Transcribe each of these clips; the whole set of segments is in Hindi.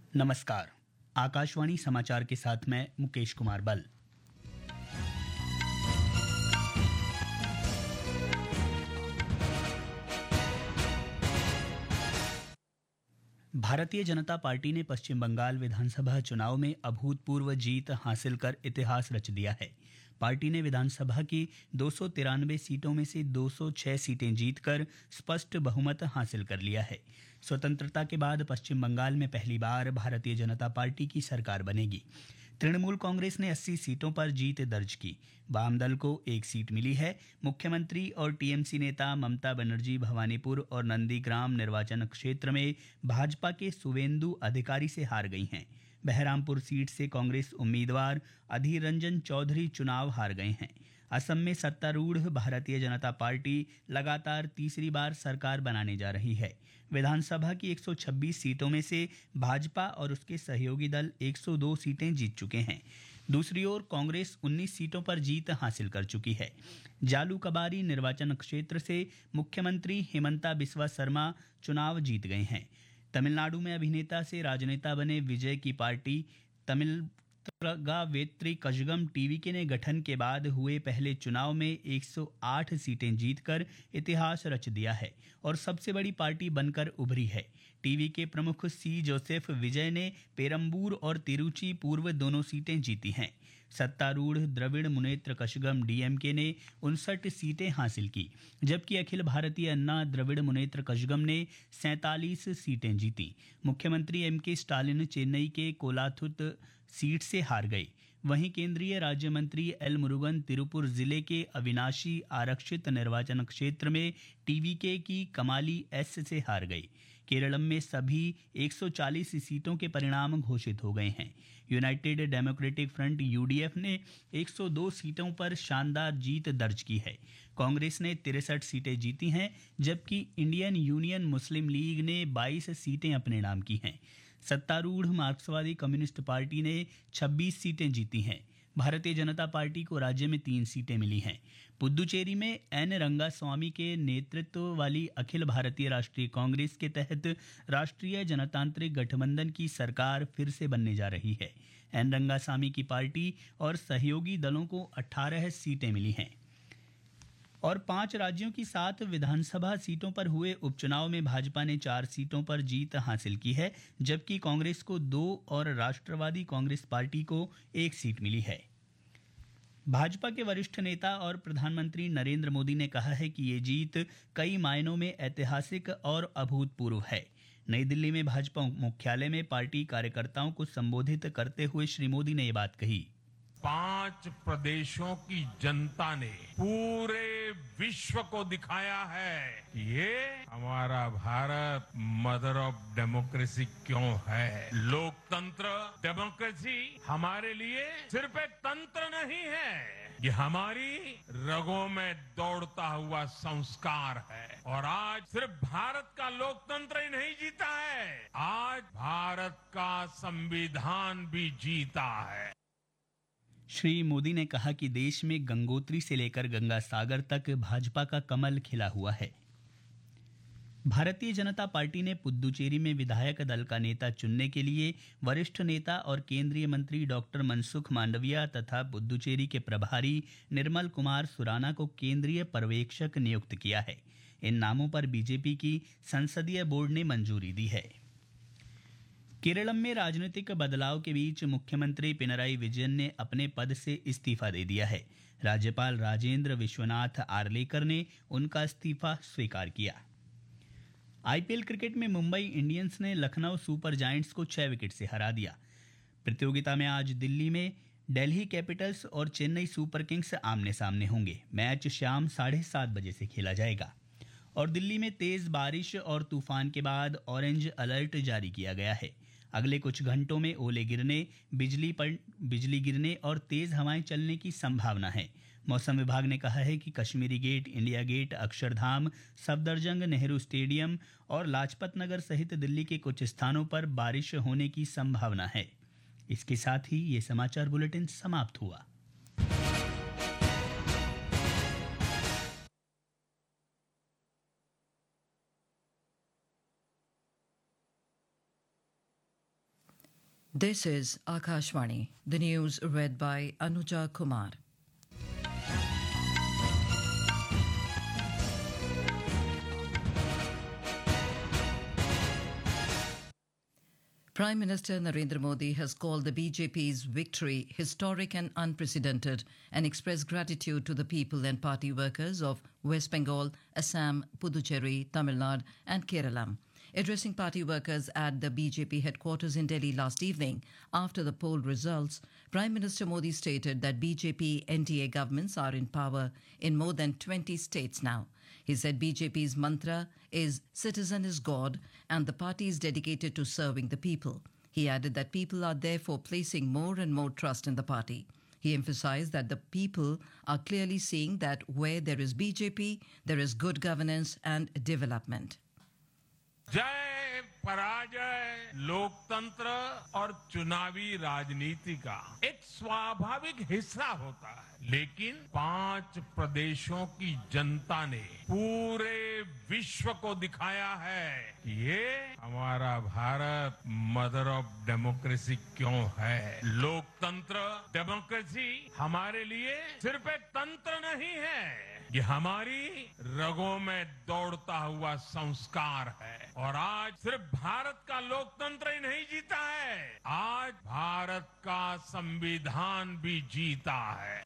नमस्कार। आकाशवाणी समाचार के साथ मैं मुकेश कुमार बल। भारतीय जनता पार्टी ने पश्चिम बंगाल विधानसभा चुनाव में अभूतपूर्व जीत हासिल कर इतिहास रच दिया है। पार्टी ने विधानसभा की 293 सीटों में से 206 सीटें जीतकर स्पष्ट बहुमत हासिल कर लिया है। स्वतंत्रता के बाद पश्चिम बंगाल में पहली बार भारतीय जनता पार्टी की सरकार बनेगी। तृणमूल कांग्रेस ने 80 सीटों पर जीत दर्ज की। वाम दल को 1 सीट मिली है। मुख्यमंत्री और टीएमसी नेता ममता बनर्जी भवानीपुर और नंदीग्राम निर्वाचन क्षेत्र में भाजपा के सुवेंदु अधिकारी से हार गई हैं। बहरामपुर सीट से कांग्रेस उम्मीदवार अधीर रंजन चौधरी चुनाव हार गए हैं। असम में सत्तारूढ़ भारतीय जनता पार्टी लगातार तीसरी बार सरकार बनाने जा रही है। विधानसभा की 126 सीटों में से भाजपा और उसके सहयोगी दल 102 सीटें जीत चुके हैं। दूसरी ओर कांग्रेस 19 सीटों पर जीत हासिल कर चुकी है। जालूकबारी निर्वाचन क्षेत्र से मुख्यमंत्री हिमंता बिस्वा शर्मा चुनाव जीत गए हैं। तमिलनाडु में अभिनेता से राजनेता बने विजय की पार्टी तमिल वेत्री कजगम टीवीके ने गठन के बाद हुए पहले चुनाव में 108 सीटें जीतकर इतिहास रच दिया है और सबसे बड़ी पार्टी बनकर उभरी है। टीवीके प्रमुख सी जोसेफ विजय ने पेरंबूर और तिरुचि पूर्व दोनों सीटें जीती हैं। सत्तारूढ़ द्रविड़ मुनेत्र कशगम डीएमके ने 59 सीटें हासिल की, जबकि अखिल भारतीय अन्ना द्रविड़ मुनेत्र कशगम ने 47 सीटें जीती। मुख्यमंत्री एमके स्टालिन चेन्नई के कोलाथुत सीट से हार गए। वहीं केंद्रीय राज्य मंत्री एल मुरुगन तिरुपुर जिले के अविनाशी आरक्षित निर्वाचन क्षेत्र में टीवीके की कमाली एस से हार गए। केरलम में सभी 140 सीटों के परिणाम घोषित हो गए हैं। यूनाइटेड डेमोक्रेटिक फ्रंट यूडीएफ ने 102 सीटों पर शानदार जीत दर्ज की है। कांग्रेस ने 63 सीटें जीती हैं, जबकि इंडियन यूनियन मुस्लिम लीग ने 22 सीटें अपने नाम की हैं। सत्तारूढ़ मार्क्सवादी कम्युनिस्ट पार्टी ने 26 सीटें जीती हैं। भारतीय जनता पार्टी को राज्य में 3 सीटें मिली हैं। पुद्दुचेरी में एन रंगास्वामी के नेतृत्व वाली अखिल भारतीय राष्ट्रीय कांग्रेस के तहत राष्ट्रीय जनतांत्रिक गठबंधन की सरकार फिर से बनने जा रही है। एन रंगास्वामी की पार्टी और सहयोगी दलों को 18 सीटें मिली हैं और 5 राज्यों की 7 विधानसभा सीटों पर हुए उपचुनाव में भाजपा ने 4 सीटों पर जीत हासिल की है, जबकि कांग्रेस को 2 और राष्ट्रवादी कांग्रेस पार्टी को 1 सीट मिली है। भाजपा के वरिष्ठ नेता और प्रधानमंत्री नरेंद्र मोदी ने कहा है कि ये जीत कई मायनों में ऐतिहासिक और अभूतपूर्व है। नई दिल्ली में भाजपा मुख्यालय में पार्टी कार्यकर्ताओं को संबोधित करते हुए श्री मोदी ने ये बात कही। 5 प्रदेशों की जनता ने पूरे विश्व को दिखाया है कि ये हमारा भारत मदर ऑफ डेमोक्रेसी क्यों है। लोकतंत्र डेमोक्रेसी हमारे लिए सिर्फ एक तंत्र नहीं है, ये हमारी रगों में दौड़ता हुआ संस्कार है। और आज सिर्फ भारत का लोकतंत्र ही नहीं जीता है, आज भारत का संविधान भी जीता है। श्री मोदी ने कहा कि देश में गंगोत्री से लेकर गंगा सागर तक भाजपा का कमल खिला हुआ है। भारतीय जनता पार्टी ने पुद्दुचेरी में विधायक दल का नेता चुनने के लिए वरिष्ठ नेता और केंद्रीय मंत्री डॉक्टर मनसुख मांडविया तथा पुद्दुचेरी के प्रभारी निर्मल कुमार सुराना को केंद्रीय पर्यवेक्षक नियुक्त किया है। इन नामों पर बीजेपी की संसदीय बोर्ड ने मंजूरी दी है। केरलम में राजनीतिक बदलाव के बीच मुख्यमंत्री पिनराई विजयन ने अपने पद से इस्तीफा दे दिया है। राज्यपाल राजेंद्र विश्वनाथ आर्लेकर ने उनका इस्तीफा स्वीकार किया। आईपीएल क्रिकेट में मुंबई इंडियंस ने लखनऊ सुपर जायंट्स को 6 विकेट से हरा दिया। प्रतियोगिता में आज दिल्ली में दिल्ली कैपिटल्स और चेन्नई सुपर किंग्स आमने सामने होंगे। मैच शाम 7:30 बजे से खेला जाएगा और दिल्ली में तेज बारिश और तूफान के बाद ऑरेंज अलर्ट जारी किया गया है। अगले कुछ घंटों में ओले गिरने, बिजली गिरने और तेज हवाएं चलने की संभावना है। मौसम विभाग ने कहा है कि Kashmiri gate, India gate, Akshardham, Safdarjung Nehru stadium और लाजपत नगर सहित दिल्ली के कुछ स्थानों पर बारिश होने की संभावना है। इसके साथ ही ये समाचार बुलेटिन समाप्त हुआ। This is Akashvani, the news read by Anuja Kumar. Prime Minister Narendra Modi has called the BJP's victory historic and unprecedented and expressed gratitude to the people and party workers of West Bengal, Assam, Puducherry, Tamil Nadu and Kerala. Addressing party workers at the BJP headquarters in Delhi last evening after the poll results, Prime Minister Modi stated that BJP NDA governments are in power in more than 20 states now. He said BJP's mantra is citizen is God and the party is dedicated to serving the people. He added that people are therefore placing more and more trust in the party. He emphasized that the people are clearly seeing that where there is BJP, there is good governance and development. जय पराजय लोकतंत्र और चुनावी राजनीति का एक स्वाभाविक हिस्सा होता है, लेकिन 5 प्रदेशों की जनता ने पूरे विश्व को दिखाया है कि ये हमारा भारत मदर ऑफ डेमोक्रेसी क्यों है। लोकतंत्र डेमोक्रेसी हमारे लिए सिर्फ एक तंत्र नहीं है, ये हमारी रगों में दौड़ता हुआ संस्कार है। और आज सिर्फ भारत का लोकतंत्र ही नहीं जीता है, आज भारत का संविधान भी जीता है।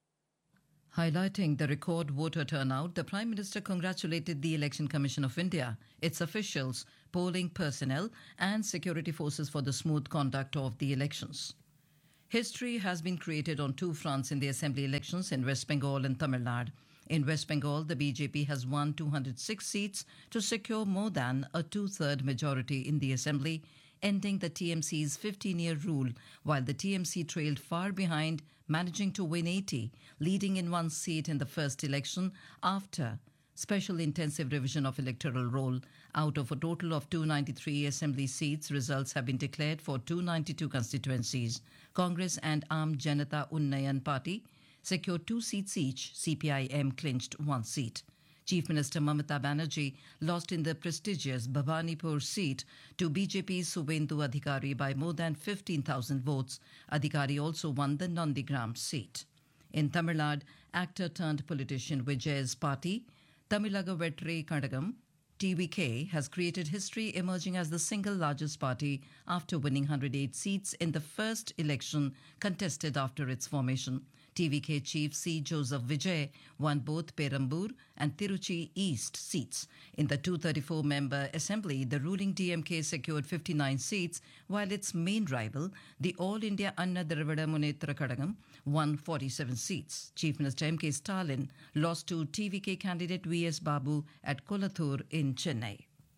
Highlighting the record voter turnout, the Prime Minister congratulated the Election Commission of India, its officials, polling personnel and security forces for the smooth conduct of the elections. History has been created on 2 fronts in the assembly elections in West Bengal and Tamil Nadu. In West Bengal, the BJP has won 206 seats to secure more than a 2/3 majority in the assembly, ending the TMC's 15-year rule, while the TMC trailed far behind, managing to win 80, leading in 1 seat in the first election after special intensive revision of electoral roll. Out of a total of 293 assembly seats, results have been declared for 292 constituencies. Congress and Aam Janata Unnayan Party secured 2 seats each. CPIM clinched 1 seat. Chief Minister Mamata Banerjee lost in the prestigious Bhabanipur seat to BJP's Suvendu Adhikari by more than 15,000 votes. Adhikari also won the Nandigram seat. In Tamil Nadu, actor turned politician Vijay's party, Tamilaga Vetri Kadagam, TVK, has created history, emerging as the single largest party after winning 108 seats in the first election contested after its formation. TVK chief C. Joseph Vijay won both Perambur and Tiruchi East seats. In the 234-member assembly, the ruling DMK secured 59 seats, while its main rival, the All India Anna Dravida Munnetra Kadagam, won 47 seats. Chief Minister M.K. Stalin lost to TVK candidate V.S. Babu at Kolathur in Chennai.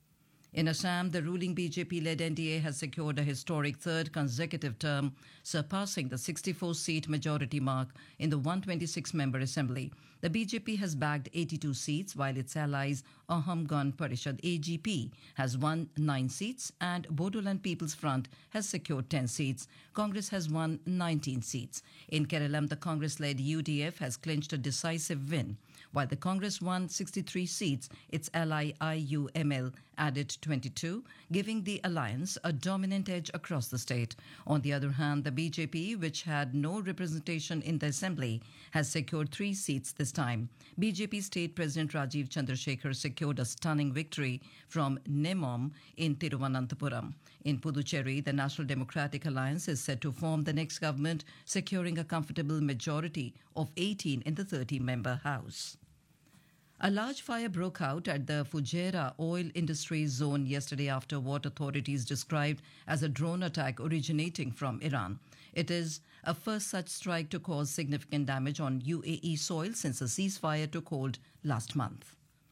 In Assam, the ruling BJP-led NDA has secured a historic 3rd consecutive term, surpassing the 64-seat majority mark in the 126-member assembly. The BJP has bagged 82 seats, while its allies Aham Gan Parishad AGP has won 9 seats and Bodoland People's Front has secured 10 seats. Congress has won 19 seats. In Kerala, the Congress-led UDF has clinched a decisive win. While the Congress won 63 seats, its ally IUML added 22, giving the alliance a dominant edge across the state. On the other hand, the BJP, which had no representation in the assembly, has secured 3 seats this time. BJP State President Rajiv Chandrasekhar secured a stunning victory from Nemom in Tiruvananthapuram. In Puducherry, the National Democratic Alliance is set to form the next government, securing a comfortable majority of 18 in the 30-member House. A large fire broke out at the Fujairah oil industry zone yesterday after what authorities described as a drone attack originating from Iran. It is a first such strike to cause significant damage on UAE soil since a ceasefire took hold last month.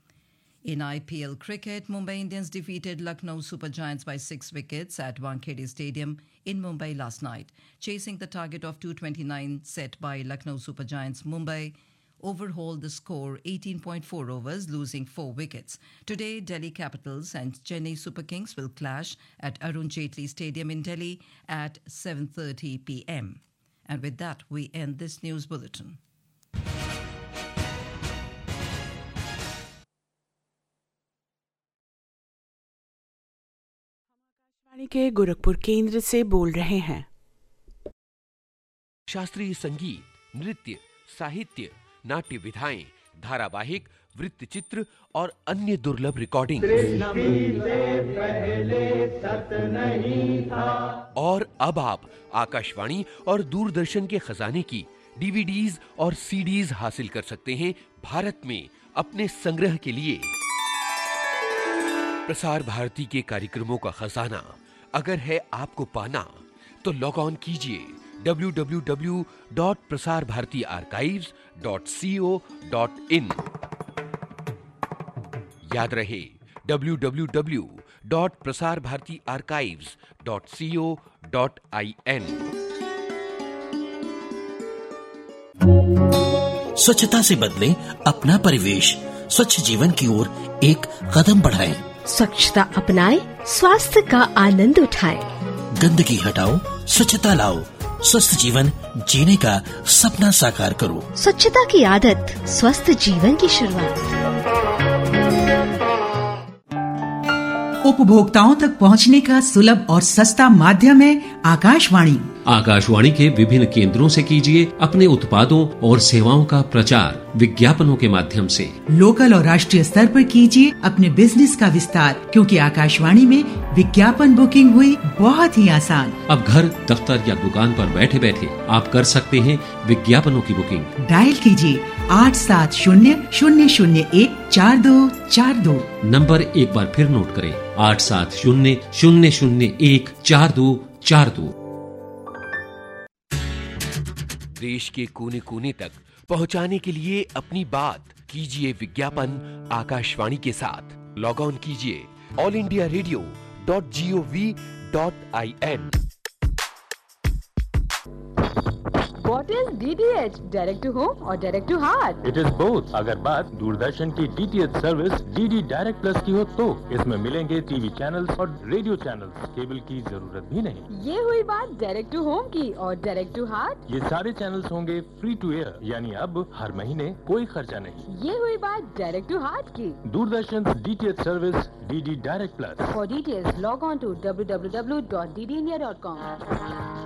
In IPL cricket, Mumbai Indians defeated Lucknow Super Giants by 6 wickets at Wankhede Stadium in Mumbai last night. Chasing the target of 229 set by Lucknow Super Giants, Mumbai overhauled the score 18.4 overs, losing 4 wickets. Today, Delhi Capitals and Chennai Super Kings will clash at Arun Jaitley Stadium in Delhi at 7:30 p.m. And with that, we end this news bulletin. के गोरखपुर केंद्र से बोल रहे हैं। शास्त्रीय संगीत, नृत्य, साहित्य, नाट्य विधाएं, धारावाहिक, वृत्तचित्र और अन्य दुर्लभ रिकॉर्डिंग। और अब आप आकाशवाणी और दूरदर्शन के खजाने की डीवीडीज और सीडीज हासिल कर सकते हैं भारत में अपने संग्रह के लिए। प्रसार भारती के कार्यक्रमों का खजाना अगर है आपको पाना, तो लॉग ऑन कीजिए www.prasarbharatiarchives.co.in। याद रहे www.prasarbharatiarchives.co.in। स्वच्छता से बदले अपना परिवेश, स्वच्छ जीवन की ओर एक कदम बढ़ाएं। स्वच्छता अपनाएं, स्वास्थ्य का आनंद उठाएं। गंदगी हटाओ, स्वच्छता लाओ, स्वस्थ जीवन जीने का सपना साकार करो। स्वच्छता की आदत, स्वस्थ जीवन की शुरुआत। उपभोक्ताओं तक पहुंचने का सुलभ और सस्ता माध्यम है आकाशवाणी। आकाशवाणी के विभिन्न केंद्रों से कीजिए अपने उत्पादों और सेवाओं का प्रचार विज्ञापनों के माध्यम से। लोकल और राष्ट्रीय स्तर पर कीजिए अपने बिजनेस का विस्तार, क्योंकि आकाशवाणी में विज्ञापन बुकिंग हुई बहुत ही आसान। अब घर, दफ्तर या दुकान पर बैठे बैठे आप कर सकते हैं विज्ञापनों की बुकिंग। डायल कीजिए 8700014242। नंबर एक बार फिर नोट करें, 8700014242। देश के कोने कोने तक पहुंचाने के लिए अपनी बात कीजिए विज्ञापन आकाशवाणी के साथ। लॉग ऑन कीजिए allindiaradio.gov.in। What is DTH? Direct to home or direct to heart? It is both। अगर बात दूरदर्शन की DTH service DD direct plus की हो तो इसमें मिलेंगे टीवी चैनल्स और रेडियो चैनल्स। केबल की जरूरत भी नहीं। ये हुई बात डायरेक्ट टू होम की, और डायरेक्ट टू हार्ट ये सारे चैनल्स होंगे फ्री टू एयर, यानी अब हर महीने कोई खर्चा नहीं। ये हुई बात डायरेक्ट टू हार्ट की। Doordarshan DTH service DD direct plus. For details log on to www.ddindia.com।